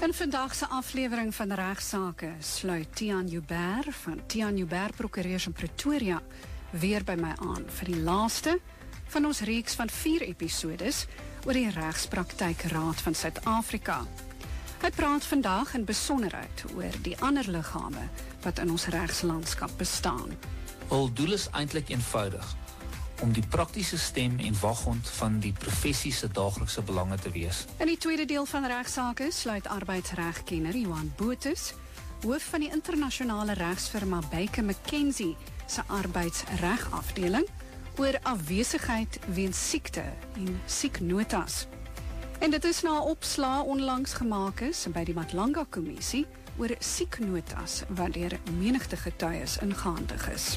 In vandag se aflewering van Regsake sluit Tiaan Joubert van Tiaan Joubert Prokureurs in Pretoria weer by my aan vir die laaste van ons reeks van 4 episodes oor die Regspraktykraad van Suid-Afrika. Hy praat vandag in besonderheid oor die ander liggame wat in ons regslandskap bestaan. Hul doel is eintlik eenvoudig, om die praktiese stem en waghond van die professie se daaglikse belange te wees. In die tweede deel van Regsake sluit arbeidsregkenner Johan Botus, hoof van die internasionale regsfirma Baker McKenzie se arbeidsregafdeling, oor afwesigheid weens siekte en sieknotas. En dit is na 'n opslaa onlangs gemaak is by die Matlanga Kommissie oor sieknotas wat deur menigte getuies ingehandig is.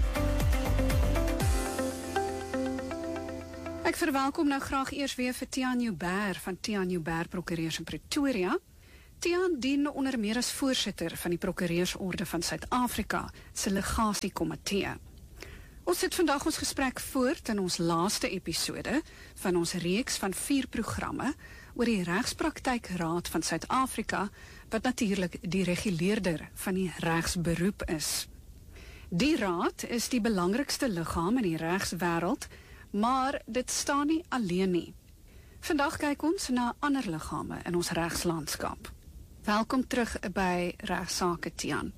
Ek verwelkom nou graag eers weer vir Tiaan Joubert van Tiaan Joubert Prokureurs in Pretoria. Tiaan dien onder meer as voorsitter van die Prokureursorde van Suid-Afrika se legasiekomitee. Ons sit vandag ons gesprek voort in ons laaste episode van ons reeks van 4 programme oor die Regspraktykraad van Suid-Afrika, wat natuurlik die reguleerder van die regsberoep is. Die raad is die belangrikste liggaam in die regswêreld, maar dit staan nie alleen nie. Vandag kyk ons na ander liggame in ons regslandskap. Welkom terug by Regsake, Tiaan.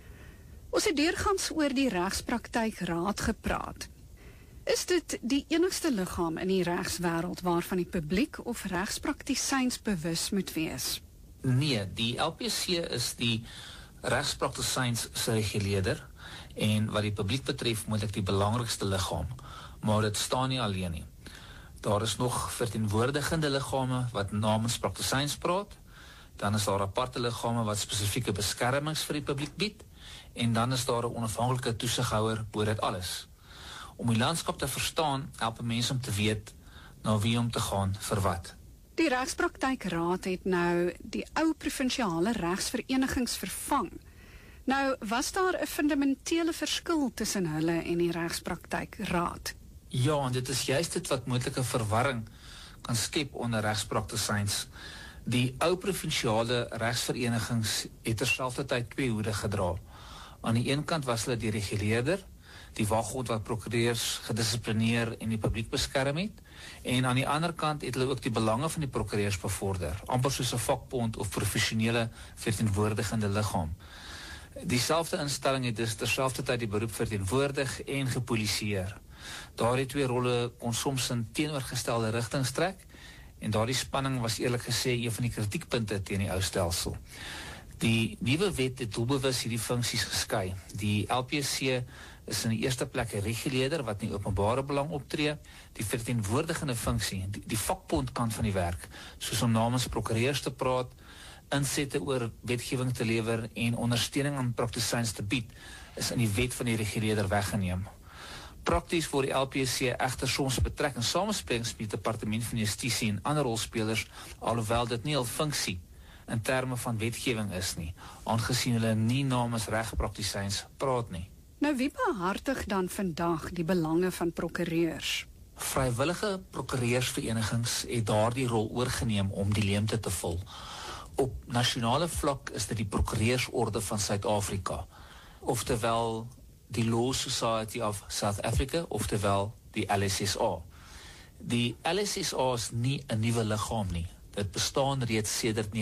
Ons het deurgangs oor die Regspraktykraad gepraat. Is dit die enigste liggaam in die regswêreld waarvan die publiek of regspraktisyns bewus moet wees? Nee, die LPC is die regspraktisyns se reguleerder en wat die publiek betref moontlik die belangrikste liggaam, maar dit staan nie alleen nie. Daar is nog verteenwoordigende liggame wat namens praktisyns praat, dan is daar aparte liggame wat spesifieke beskermings vir die publiek bied, en dan is daar 'n onafhanklike toesighouer bo dit alles. Om die landskap te verstaan, help mense om te weet na wie om te gaan vir wat. Die Regspraktykraad het nou die ou provinsiale regsverenigings vervang. Nou, was daar 'n fundamentele verskil tussen hulle en die Regspraktykraad? Ja, en dit is juist dit wat moontlike verwarring kan skep onder regspraktisyns. Die ou provinsiale regsverenigings het terselfdertyd 2 hoede gedra. Aan die een kant was hulle die reguleerder, die waghond wat prokureurs gedissiplineer en die publiek beskerm het, en aan die ander kant het hulle ook die belange van die prokureurs bevorder, amper soos 'n vakbond of professionele verteenwoordigende liggaam. Dieselfde instelling het dus terselfdertyd die beroep verteenwoordig en gepolisieer. Daardie 2 rolle kon soms in teenoorgestelde rigtings trek, en daardie spanning was eerlik gesê een van die kritiekpunte teen die ou stelsel. Die nuwe wet het doelbewus hierdie funksies geskei. Die LPC is in die eerste plek 'n reguleerder wat in die openbare belang optree, die verteenwoordigende funksie, die vakbond kant van die werk, soos om namens prokureurs te praat, insette oor wetgewing te lewer en ondersteuning aan praktisyns te bied, is in die wet van die reguleerder weggeneem. Prakties word die LPC egter soms betrek in samesprekings met die Departement van Justisie en ander rolspelers, alhoewel dit nie 'n funksie in terme van wetgewing is nie, aangesien hulle nie namens regspraktisyns praat nie. Nou, wie behartig dan vandag die belange van prokureurs? Vrywillige prokureursverenigings het daardie rol oorgeneem om die leemte te vul. Op nasionale vlak is dit die Prokureursorde van Suid-Afrika, oftewel die Law Society of South Africa, oftewel die LSSA. Die LSSA is nie 'n nuwe liggaam nie. Dit bestaan reeds sedert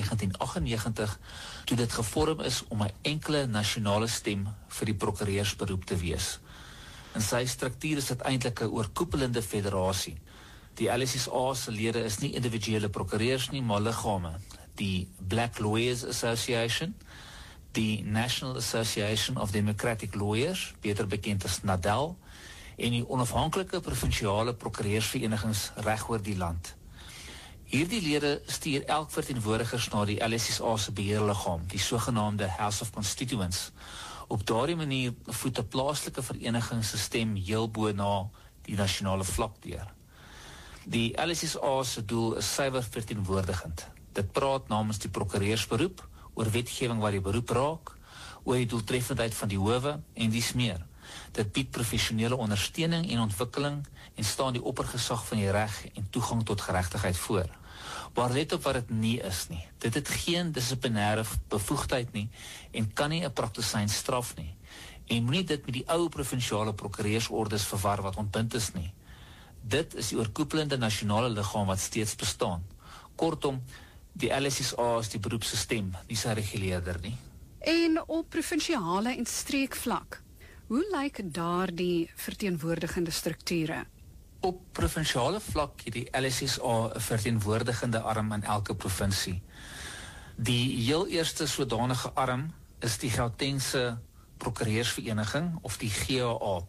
1998, toe dit gevorm is om 'n enkele nasionale stem vir die prokureursberoep te wees. In sy struktuur is dit eintlik 'n oorkoepelende federasie. Die LSSA se lede is nie individuele prokureurs nie, maar liggame. Die Black Lawyers Association, die National Association of Democratic Lawyers, beter bekend as NADEL, en die onafhanklike provinsiale prokureursverenigings reg oor die land. Hierdie lede stuur elk verteenwoordigers na die LSSA se beheerliggaam, die sogenaamde House of Constituents. Op daardie manier voet 'n plaaslike vereniging se stem heel bo na die nasionale vlak deur. Die LSSA se doel is suiwer verteenwoordigend. Dit praat namens die prokureursberoep oor wetgewing wat die beroep raak, oor die doeltreffendheid van die howe en dies meer. Dit bied professionele ondersteuning en ontwikkeling en staan die oppergesag van die reg en toegang tot geregtigheid voor. Maar let op wat dit nie is nie. Dit het geen dissiplinêre bevoegdheid nie en kan nie 'n praktisyn straf nie. En moenie dit met die ou provinsiale prokureursordes verwar wat ontbind is nie. Dit is die oorkoepelende nasionale liggaam wat steeds bestaan. Kortom, die LSSA is die beroepsstem, nie sy reguleerder nie. En op provinsiale en streekvlak, hoe lyk daardie verteenwoordigende strukture? Op provinsiale vlak het die LSSA 'n verteenwoordigende arm in elke provinsie. Die heel eerste sodanige arm is die Gautengse Prokureursvereniging of die GAA.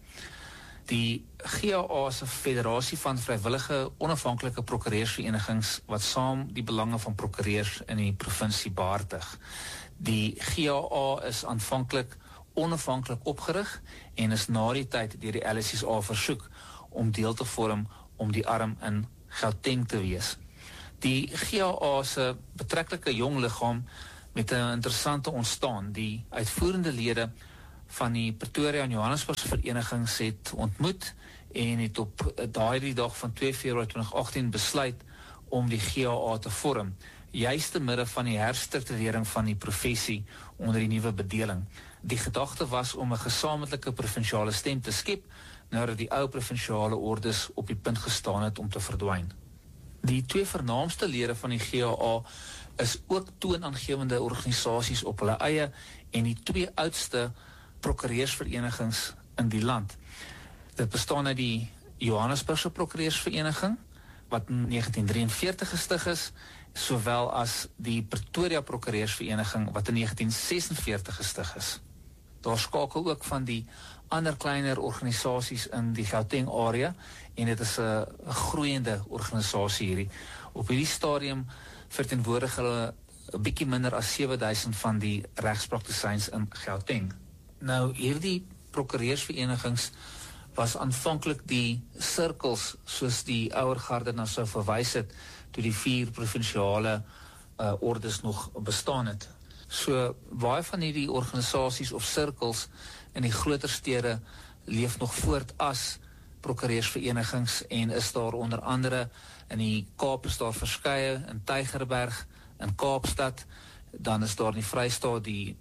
Die GAA is 'n federasie van vrywillige onafhanklike prokureursverenigings wat saam die belange van prokureurs in die provinsie behartig. Die GAA is aanvanklik onafhanklik opgerig en is na die tyd deur die LSSA versoek om deel te vorm om die arm in Gauteng te wees. Die GAA se betreklike jong liggaam met 'n interessante ontstaan. Die uitvoerende lede van die Pretoria en Johannesburgse verenigings het ontmoet en het op daardie dag van 2 Februarie 2018 besluit om die GAA te vorm, juist te midde van die herstrukturering van die professie onder die nuwe bedeling. Die gedagte was om 'n gesamentlike provinsiale stem te skep nadat die ou provinsiale ordes op die punt gestaan het om te verdwyn. Die 2 vernaamste lede van die GAA is ook toonaangewende organisasies op hulle eie en die 2 oudste prokureursverenigings in die land. Dit bestaan uit die Johannesburgse Prokureursvereniging wat in 1943 gestig is, sowel as die Pretoria Prokureursvereniging wat in 1946 gestig is. Daar skakel ook van die ander kleiner organisasies in die Gauteng area en dit is 'n groeiende organisasie hierdie. Op hierdie stadium verteenwoordig hulle 'n bietjie minder as 7000 van die regspraktisyns in Gauteng. Nou hierdie prokureursverenigings was aanvanklik die sirkels soos die ouer garde na sou verwys het toe die 4 provinsiale ordes nog bestaan het. So baie van hierdie organisasies of sirkels in die groter stede leef nog voort as prokureursverenigings en is daar onder andere in die Kaap is daar verskeie, in Tygerberg, in Kaapstad, dan is daar in die Vrystaat die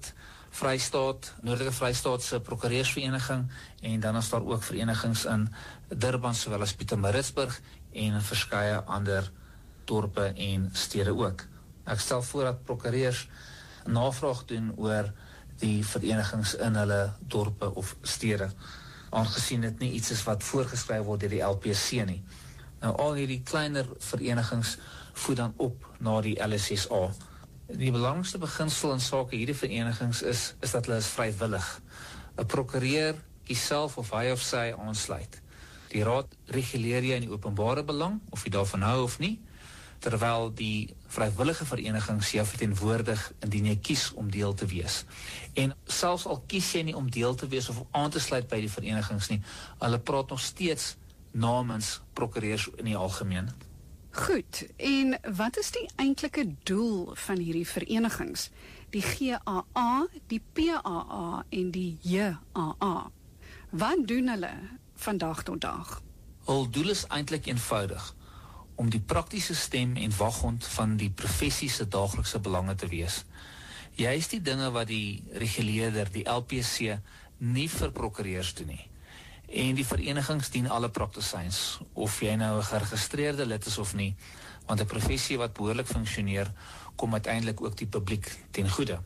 Noordelike Vrystaat se prokureursvereniging en dan is daar ook verenigings in Durban sowel as Pietermaritzburg en in verskeie ander dorpe en stede ook. Ek stel voor dat prokureurs navraag doen oor die verenigings in hulle dorpe of stede, aangesien dit nie iets is wat voorgeskryf word deur die LPC nie. Nou al hierdie kleiner verenigings voed dan op na die LSSA. Die belangrikste beginsel in sake hierdie verenigings is dat hulle is vrywillig. 'n Prokureur kies self of hy of sy aansluit. Die raad reguleer jy in die openbare belang, of jy daarvan hou of nie, terwyl die vrywillige verenigings jou verteenwoordig indien jy kies om deel te wees. En selfs al kies jy nie om deel te wees of aan te sluit by die verenigings nie, hulle praat nog steeds namens prokureurs in die algemeen. Goed, en wat is die eintlike doel van hierdie verenigings? Die GAA, die PAA en die JAA. Wat doen hulle van dag tot dag? Hul doel is eintlik eenvoudig, om die praktiese stem en waghond van die professie se daaglikse belange te wees. Juist die dinge wat die reguleerder, die LPC, nie vir prokureurs doen nie. En die verenigings dien alle praktisyns, of jy nou 'n geregistreerde lid is of nie, want 'n professie wat behoorlik funksioneer, kom uiteindelik ook die publiek ten goeie.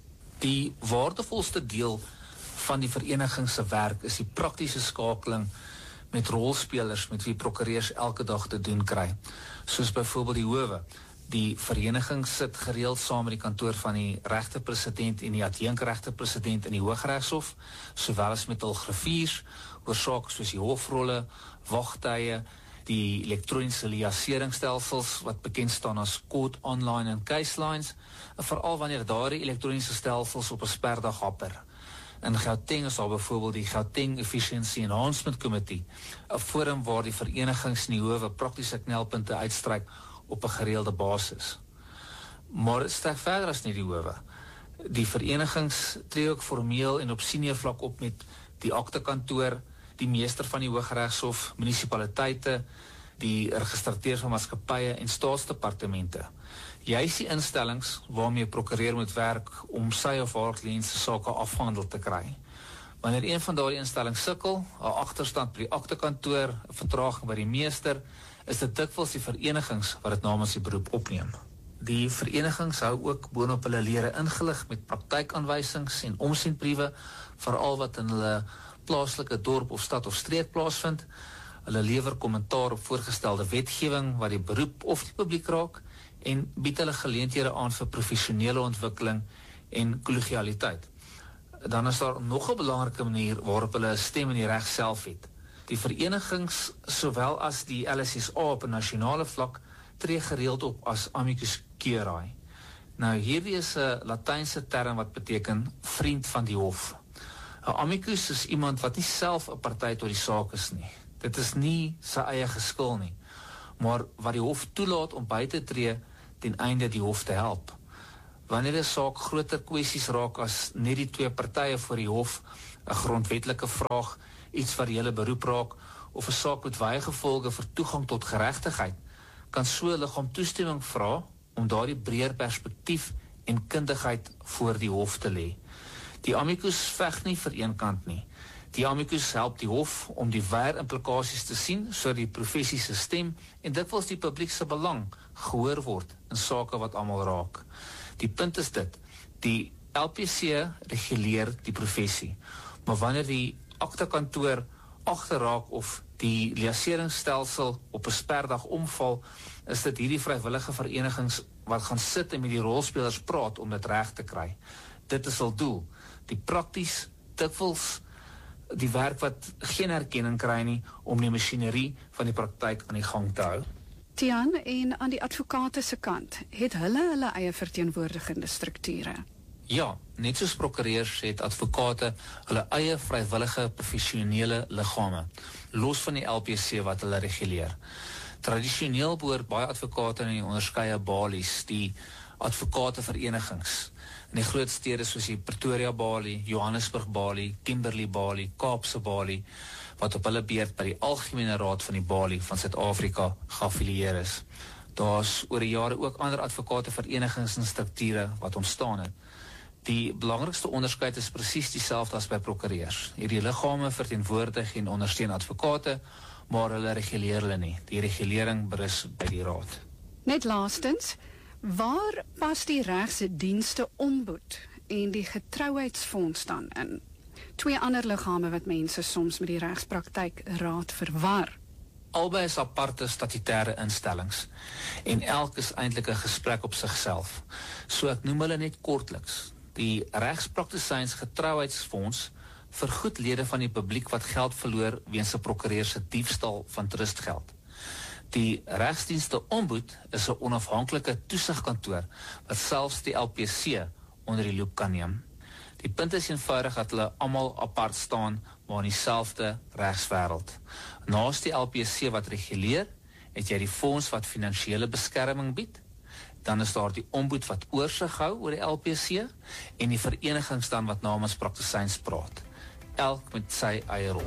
Die waardevolste deel van die vereniging se werk is die praktiese skakeling met rolspelers met wie prokureurs elke dag te doen kry, soos byvoorbeeld die howe. Die vereniging sit gereeld saam met die kantoor van die regterpresident en die adjunkregterpresident in die Hooggeregshof, sowel as met hul griffiers oor sake soos die hofrolle, wagtye, die elektroniese liaiseringsstelsels wat bekend staan as Court Online en Case Lines, en veral wanneer daardie elektroniese stelsels op 'n sperdag happer. In Gauteng is daar byvoorbeeld die Gauteng Efficiency Enhancement Committee, 'n forum waar die verenigings in die howe praktiese knelpunte uitstryk op 'n gereelde basis. Maar dit strek verder as nie die howe. Die verenigings tree ook formeel en op senior vlak op met die aktekantoor, die meester van die Hooggeregshof, munisipaliteite, die registrateurs van maatskappye en staatsdepartemente. Juist die instellings waarmee 'n prokureur moet werk om sy of haar kliënt se sake afgehandel te kry. Wanneer een van daardie instellings sukkel, 'n agterstand by die aktekantoor, 'n vertraging by die meester, is dit dikwels die verenigings wat dit namens die beroep opneem. Die verenigings hou ook boonop hulle lede ingelig met praktykaanwysings en omsienbriewe, veral wat in hulle plaaslike dorp of stad of streek plaasvind. Hulle lewer kommentaar op voorgestelde wetgewing wat die beroep of die publiek raak en bied hulle geleenthede aan vir professionele ontwikkeling en kollegialiteit. Dan is daar nog 'n belangrike manier waarop hulle 'n stem in die reg self het. Die verenigings, sowel as die LSSA op 'n nasionale vlak, tree gereeld op as amicus curiae. Nou, hierdie is 'n Latynse term wat beteken vriend van die hof. 'n Amicus is iemand wat nie self 'n party tot die saak is nie. Dit is nie sy eie geskil nie, maar wat die hof toelaat om by te tree ten einde die hof te help. Wanneer 'n saak groter kwessies raak as net die twee partye voor die hof, 'n grondwetlike vraag, iets wat die hele beroep raak, of 'n saak met wye gevolge vir toegang tot geregtigheid, kan so 'n liggaam toestemming vra om daardie breër perspektief en kundigheid voor die hof te lê. Die amicus veg nie vir een kant nie. Die amicus help die hof om die wêre implikasies te sien sodat die professie se stem en dikwels die publiek se belang gehoor word in sake wat almal raak. Die punt is dit, die LPC reguleer die professie, maar wanneer die aktekantoor agterraak of die liaiseringsstelsel op 'n sperdag omval, is dit hierdie vrywillige verenigings wat gaan sit en met die rolspelers praat om dit reg te kry. Dit is hul doel. Die prakties, dikwels die werk wat geen erkenning kry nie, om die masjinerie van die praktyk aan die gang te hou. Tiaan, en aan die advokate se kant, het hulle eie verteenwoordigende strukture? Ja, net soos prokureurs het advokate hulle eie vrywillige professionele liggame, los van die LPC wat hulle reguleer. Tradisioneel behoort baie advokate in die onderskeie balies, die advokateverenigings. In die groot stede soos die Pretoria Balie, Johannesburg Balie, Kimberley Balie, Kaapse Balie, wat op hulle beurt by die Algemene Raad van die Balie van Suid-Afrika geaffilieer is. Daar's oor die jare ook ander advokateverenigings en strukture wat ontstaan het. Die belangrikste onderskeid is presies dieselfde as by prokureurs. Hierdie liggame verteenwoordig en ondersteun advokate, maar hulle reguleer hulle nie. Die regulering berus by die raad. Net laastens, waar pas die regsdienste ombud en die getrouheidsfonds dan in? Twee ander liggame wat mense soms met die regspraktyk raad verwar. Albei is aparte statutêre instellings en elk is eintlik 'n gesprek op sigself. So ek noem hulle net kortliks. Die regspraktisyns getrouheidsfonds vergoed lede van die publiek wat geld verloor weens 'n prokureur se diefstal van trustgeld. Die regsdienste ombud is 'n onafhanklike toesigkantoor wat selfs die LPC onder die loep kan neem. Die punt is eenvoudig dat hulle almal apart staan, maar in dieselfde regswêreld. Naast die LPC wat reguleer, het jy die fonds wat finansiële beskerming bied. Dan is daar die ombud wat oorsig hou oor die LPC en die verenigings dan wat namens praktisyns praat. Elk met sy eie rol.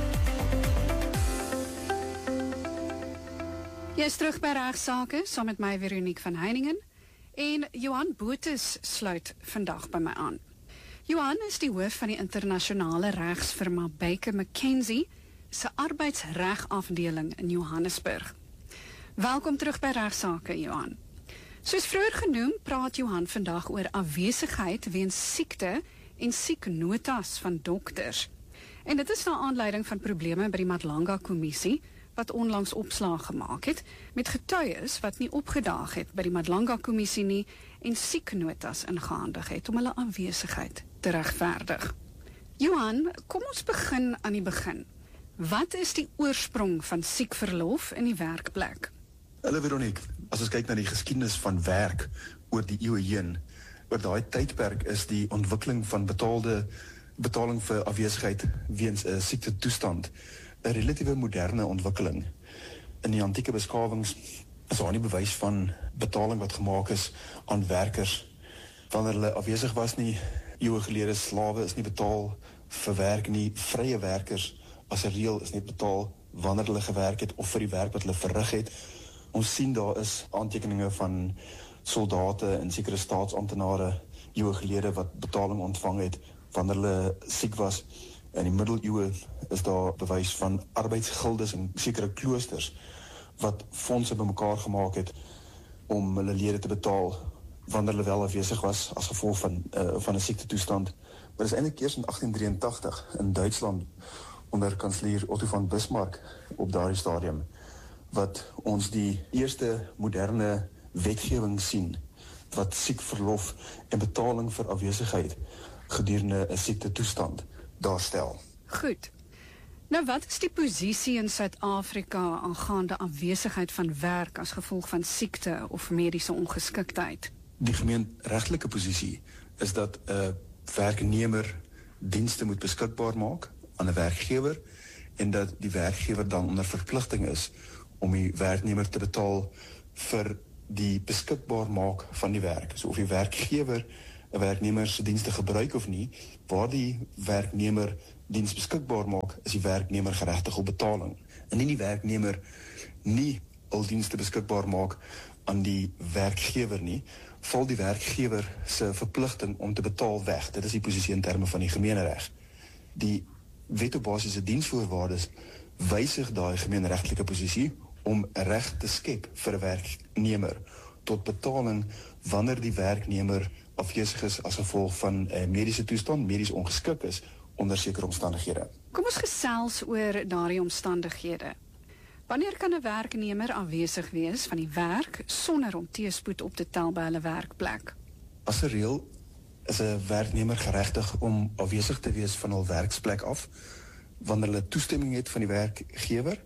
Jy is terug by Regsake, saam met my Veronique van Heiningen, en Johan Botes sluit vandag by my aan. Johan is die hoof van die internasionale regsfirma Baker McKenzie se arbeidsregafdeling in Johannesburg. Welkom terug by Regsake, Johan. Soos vroeër genoem, praat Johan vandag oor afwesigheid weens siekte en sieknotas van dokters. En dit is na aanleiding van probleme by die Madlanga Kommissie, wat onlangs opslag gemaak het, met getuies wat nie opgedaag het by die Madlanga Kommissie nie en sieknotas ingehandig het om hulle afwesigheid te regverdig. Johan, kom ons begin aan die begin. Wat is die oorsprong van siekverlof in die werkplek? Hallo Veronique, as ons kyk na die geskiedenis van werk oor die eeue heen, oor daai tydperk is die ontwikkeling van betaling vir afwesigheid weens 'n siektetoestand 'n relatiewe moderne ontwikkeling. In die antieke beskawings is daar nie bewys van betaling wat gemaak is aan werkers wanneer hulle afwesig was nie. Eeue gelede slawe is nie betaal vir werk nie, vrye werkers as 'n reël is nie betaal wanneer hulle gewerk het of vir die werk wat hulle verrig het. Ons sien daar is aantekeninge van soldate en sekere staatsamptenare eeue gelede wat betaling ontvang het wanneer hulle siek was. In die middeleeue is daar bewys van arbeidsgildes en sekere kloosters wat fondse bymekaar gemaak het om hulle lede te betaal wanneer hulle wel afwesig was as gevolg van 'n siektetoestand. Maar dis eintlik eers in 1883 in Duitsland onder kanselier Otto von Bismarck op daardie stadium wat ons die eerste moderne wetgewing sien wat siekverlof en betaling vir afwesigheid gedurende 'n siektetoestand daarstel. Goed. Nou wat is die posisie in Suid-Afrika aangaande afwesigheid van werk as gevolg van siekte of mediese ongeskiktheid? Die gemeenregtelike posisie is dat 'n werknemer dienste moet beskikbaar maak aan 'n werkgewer en dat die werkgewer dan onder verpligting is om die werknemer te betaal vir die beskikbaar maak van die werk. So of die werkgewer 'n werknemer se dienste gebruik of nie, waar die werknemer diens beskikbaar maak, is die werknemer geregtig op betaling. Indien die werknemer nie al dienste beskikbaar maak aan die werkgewer nie, val die werkgewer se verpligting om te betaal weg. Dit is die posisie in terme van die gemeenereg. Die wet op basiese diensvoorwaardes wysig daai gemeenregtelike posisie om 'n reg te skep vir 'n werknemer tot betaling wanneer die werknemer afwesig is as gevolg van 'n mediese toestand, medies ongeskik is onder sekere omstandighede. Kom ons gesels oor daardie omstandighede. Wanneer kan 'n werknemer afwesig wees van die werk sonder om teëspoed op te tel by hulle werkplek? As 'n reël is 'n werknemer geregtig om afwesig te wees van hul werksplek af wanneer hulle toestemming het van die werkgewer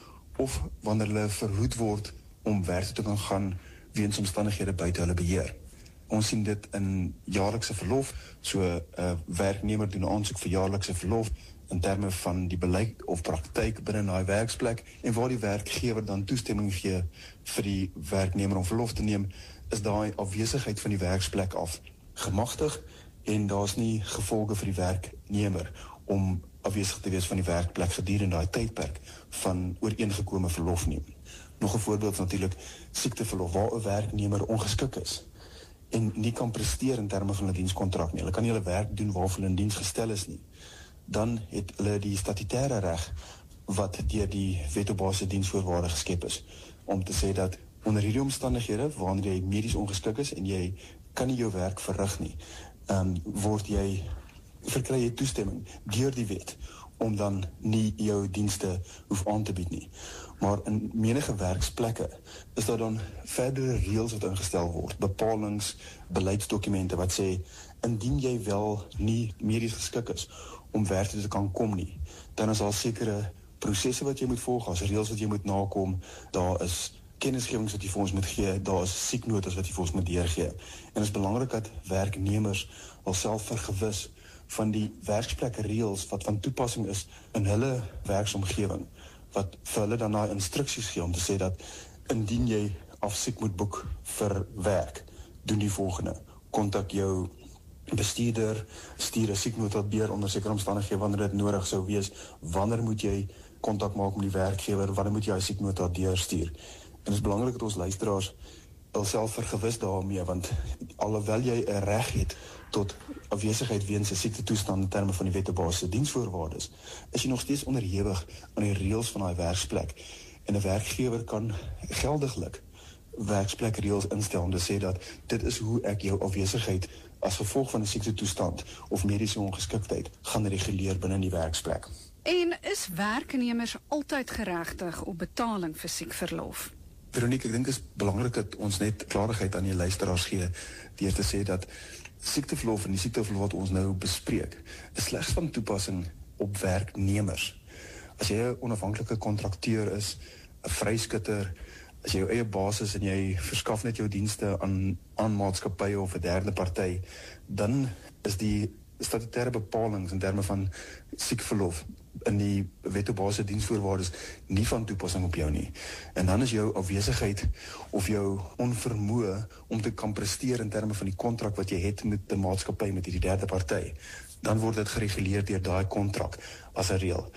of wanneer hulle verhoed word om werk te kan gaan weens omstandighede buite hulle beheer. Ons sien dit in jaarlikse verlof, so 'n werknemer doen 'n aansoek vir jaarlikse verlof in terme van die beleid of praktyk binne daai werksplek en waar die werkgewer dan toestemming gee vir die werknemer om verlof te neem, is daai afwesigheid van die werksplek af gemagtig en daar's nie gevolge vir die werknemer om afwesig te wees van die werkplek gedurende daai tydperk van ooreengekome verlof nie. Nog 'n voorbeeld is natuurlik siekteverlof waar 'n werknemer ongeskik is en nie kan presteer in terme van 'n dienskontrak nie. Hulle kan nie hulle werk doen waarvoor hulle in diens gestel is nie. Dan het hulle die statutêre reg wat deur die wet op basiese diensvoorwaardes geskep is om te sê dat onder hierdie omstandighede wanneer jy medies ongeskik is en jy kan nie jou werk verrig nie, verkry jy toestemming deur die wet om dan nie jou dienste hoef aan te bied nie. Maar in menige werksplekke is daar dan verdere reëls wat ingestel word, bepalings, beleidsdokumente wat sê indien jy wel nie medies geskik is om werk te kan kom nie, dan is daar sekere prosesse wat jy moet volg, daar's reëls wat jy moet nakom, daar is kennisgewings wat jy vir ons moet gee, daar is sieknotas wat jy vir ons moet deurgee. En dit is belangrik dat werknemers alself vergewis van die werksplekreëls wat van toepassing is in hulle werksomgewing, wat vir hulle dan daai instruksies gee om te sê dat indien jy afsiek moet boek vir werk, doen die volgende: kontak jou bestuurder, stuur 'n sieknota deur onder sekere omstandighede wanneer dit nodig sou wees, wanneer moet jy kontak maak met die werkgewer, wanneer moet jy 'n sieknota deurstuur. En dit is belangrik dat ons luisteraars hulself vergewis daarmee, want alhoewel jy 'n reg het tot afwesigheid weens 'n siektetoestand in terme van die wet op basiese diensvoorwaardes, is jy nog steeds onderhewig aan die reëls van daai werksplek. En 'n werkgewer kan geldiglik werksplekreëls instel om te sê dat dit is hoe ek jou afwesigheid as gevolg van 'n siektetoestand of mediese ongeskiktheid gaan reguleer binne die werksplek. En is werknemers altyd geregtig op betaling vir siekverlof? Veronique, ek dink dit is belangrik dat ons net klarigheid aan die luisteraars gee deur te sê dat siekteverlof en die siekteverlof wat ons nou bespreek is slegs van toepassing op werknemers. As jy 'n onafhanklike kontrakteur is, 'n vryskutter, as jy jou eie baas is en jy verskaf net jou dienste aan maatskappye of 'n derde party, dan is die statutêre bepalings in terme van siekverlof in die wet op basiese diensvoorwaardes nie van toepassing op jou nie. En dan is jou afwesigheid of jou onvermoë om te kan presteer in terme van die kontrak wat jy het met die maatskappy, met hierdie derde party, dan word dit gereguleer deur daai kontrak as 'n reël.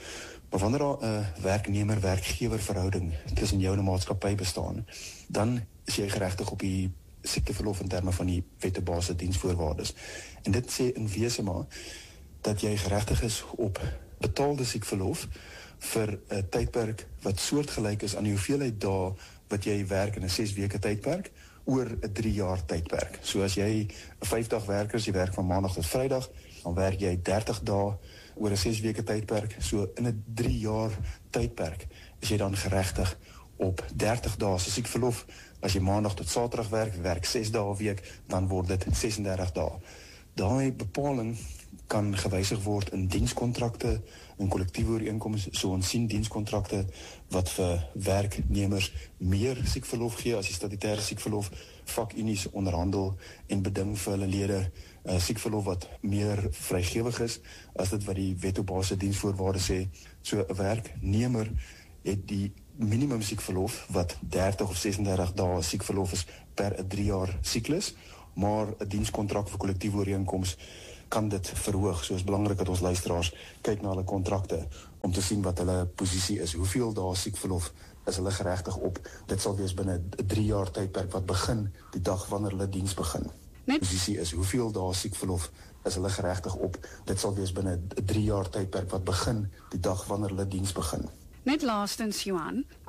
Maar wanneer daar 'n werknemer-werkgewer verhouding tussen jou en 'n maatskappy bestaan, dan is jy geregtig op die siekteverlof in terme van die Wet op Basis Diensvoorwaardes. En dit sê in wese maar dat jy geregtig is op betaalde siekverlof vir 'n tydperk wat soortgelyk is aan die hoeveelheid dae wat jy werk in 'n 6 weke tydperk oor 'n 3 jaar tydperk. So as jy 'n 5-dag werker is, jy werk van maandag tot Vrydag, dan werk jy 30 dae oor 'n 6 weke tydperk. So in 'n 3 jaar tydperk is jy dan geregtig op 30 dae se siekverlof. As jy maandag tot Saterdag werk 6 dae 'n week, dan word dit 36 dae. Daai bepaling kan gewysig word in dienskontrakte, in kollektiewe ooreenkomste. So ons sien dienskontrakte wat vir werknemers meer siekverlof gee as die statutêre siekverlof. Vakunies onderhandel en beding vir hulle lede siekverlof wat meer vrygewig is as dit wat die Wet op Basis Diensvoorwaardes sê. So 'n werknemer het die minimum siekverlof wat 30 of 36 dae siekverlof is per 'n 3 jaar siklus, maar 'n dienskontrak vir kollektiewe ooreenkomste kan dit verhoog. So is belangrik dat ons luisteraars kyk na hulle kontrakte om te sien wat hulle posisie is. Hoeveel dae siekverlof is hulle geregtig op? Dit sal wees binne 'n 3 jaar tydperk wat begin die dag wanneer hulle diens begin. Posisie is hoeveel dae siekverlof is hulle geregtig op? Dit sal wees binne 'n 3 jaar tydperk wat begin die dag wanneer hulle diens begin. Net laastens, Johan,